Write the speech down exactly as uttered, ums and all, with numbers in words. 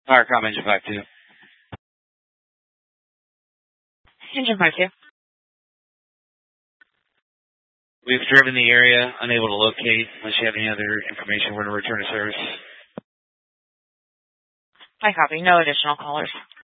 Firecom Engine five two. Engine five two. We've driven the area, unable to locate. Unless you have any other information, we're going to return to service. I copy. No additional callers.